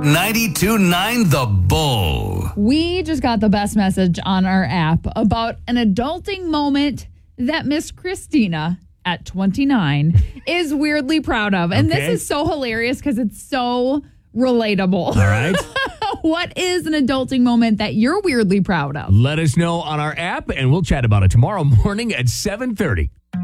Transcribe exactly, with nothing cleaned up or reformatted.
ninety-two point nine The Bull. We just got the best message on our app about an adulting moment that Miss Christina at twenty-nine is weirdly proud of. And Okay. this is so hilarious because it's so relatable. All right. What is an adulting moment that you're weirdly proud of? Let us know on our app, and we'll chat about it tomorrow morning at seven thirty.